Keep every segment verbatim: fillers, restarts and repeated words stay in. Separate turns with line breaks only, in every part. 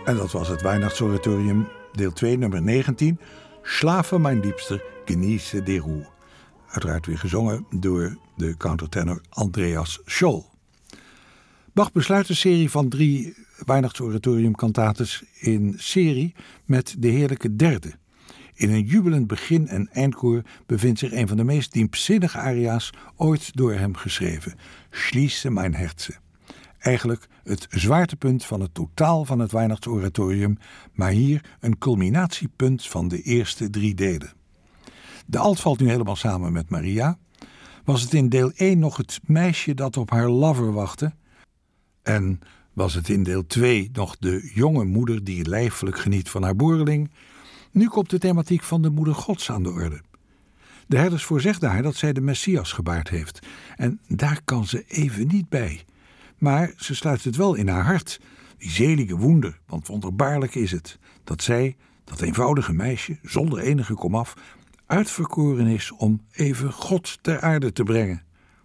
En dat was het Weihnachtsoratorium, deel twee, nummer negentien. Schlafe mijn liebster, genieße die Ruhe. Uiteraard weer gezongen door de countertenor Andreas Scholl. Bach besluit een serie van drie Weihnachtsoratoriumkantates in serie met de heerlijke derde. In een jubelend begin- en eindkoor bevindt zich een van de meest diepzinnige aria's ooit door hem geschreven, Schließe mein Herze. Eigenlijk het zwaartepunt van het totaal van het Weihnachtsoratorium, maar hier een culminatiepunt van de eerste drie delen. De alt valt nu helemaal samen met Maria. Was het in deel één nog het meisje dat op haar lover wachtte? En was het in deel twee nog de jonge moeder die lijfelijk geniet van haar boereling? Nu komt de thematiek van de moeder Gods aan de orde. De herders voorzegden haar dat zij de Messias gebaard heeft. En daar kan ze even niet bij. Maar ze sluit het wel in haar hart. Die zelige woender, want wonderbaarlijk is het, dat zij, dat eenvoudige meisje, zonder enige komaf, uitverkoren is om even God ter aarde te brengen.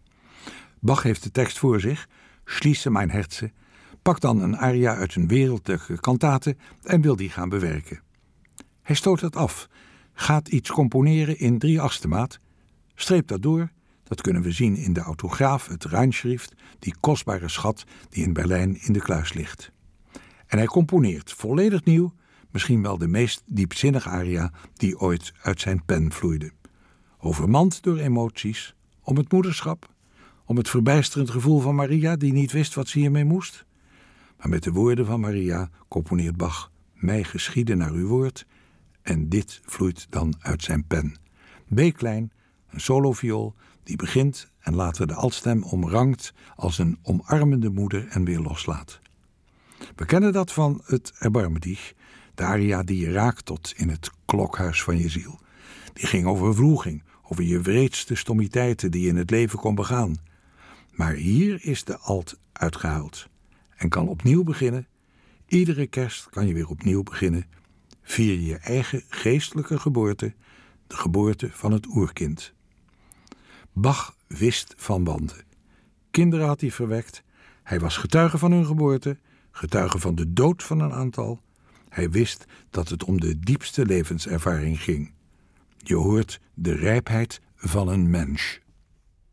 Bach heeft de tekst voor zich, Schließe mein Herze, pakt dan een aria uit een wereldlijke kantate en wil die gaan bewerken. Hij stoot het af, gaat iets componeren in drie-achtste maat, streept dat door. Dat kunnen we zien in de autograaf, het Reinschrift, die kostbare schat die in Berlijn in de kluis ligt. En hij componeert volledig nieuw, misschien wel de meest diepzinnige aria die ooit uit zijn pen vloeide. Overmand door emoties, om het moederschap, om het verbijsterend gevoel van Maria die niet wist wat ze hiermee moest. Maar met de woorden van Maria componeert Bach, mij geschieden naar uw woord, en dit vloeit dan uit zijn pen. B-klein, een soloviool, die begint en later de altstem omrangt als een omarmende moeder en weer loslaat. We kennen dat van het Erbarme dich, de aria die je raakt tot in het klokhuis van je ziel. Die ging over wroeging, over je wreedste stommiteiten die je in het leven kon begaan. Maar hier is de alt uitgehuild en kan opnieuw beginnen. Iedere kerst kan je weer opnieuw beginnen. Vier je eigen geestelijke geboorte, de geboorte van het oerkind. Bach wist van banden. Kinderen had hij verwekt. Hij was getuige van hun geboorte, getuige van de dood van een aantal. Hij wist dat het om de diepste levenservaring ging. Je hoort de rijpheid van een mens.